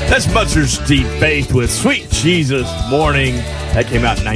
That's Mustard Seed Faith with Sweet Jesus Morning. That came out in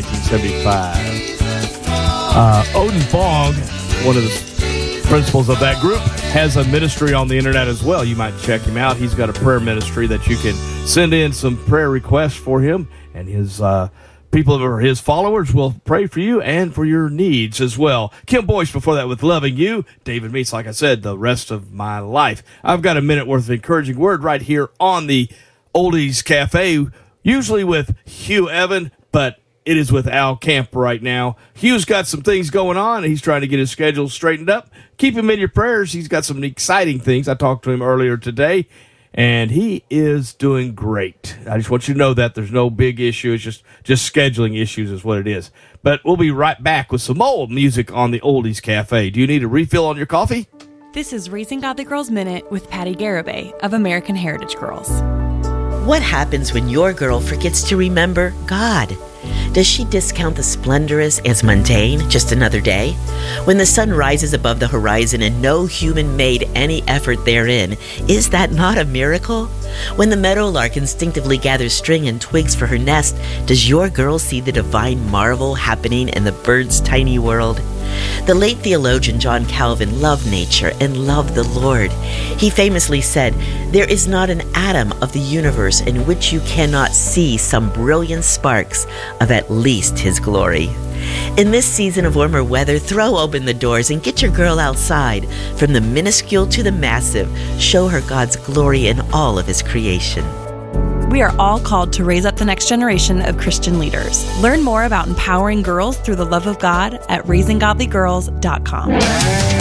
1975. Odin Fong, one of the principals of that group, has a ministry on the internet as well. You might check him out. He's got a prayer ministry that you can send in some prayer requests for him, and his people who are his followers will pray for you and for your needs as well. Kim Boyce before that with Loving You. David Meats, like I said, The Rest of My Life. I've got a minute worth of encouraging word right here on the Oldies Cafe, usually with Hugh Evan, but it is with Al Camp right now. Hugh's got some things going on, and he's trying to get his schedule straightened up. Keep him in your prayers. He's got some exciting things. I talked to him earlier today, and he is doing great. I just want you to know that there's no big issue. It's just scheduling issues is what it is. But we'll be right back with some old music on the Oldies Cafe. Do you need a refill on your coffee? This is Raising Godly Girls Minute with Patty Garibay of American Heritage Girls. What happens when your girl forgets to remember God? Does she discount the splendorous as mundane, just another day? When the sun rises above the horizon and no human made any effort therein, is that not a miracle? When the meadowlark instinctively gathers string and twigs for her nest, does your girl see the divine marvel happening in the bird's tiny world? The late theologian John Calvin loved nature and loved the Lord. He famously said, "There is not an atom of the universe in which you cannot see some brilliant sparks of at least His glory." In this season of warmer weather, throw open the doors and get your girl outside. From the minuscule to the massive, show her God's glory in all of His creation. We are all called to raise up the next generation of Christian leaders. Learn more about empowering girls through the love of God at raisinggodlygirls.com.